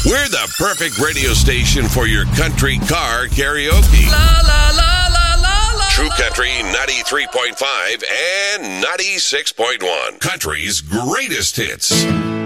We're the perfect radio station for your country car karaoke. La la la la la la. True Country 93.5 and 96.1. Country's greatest hits.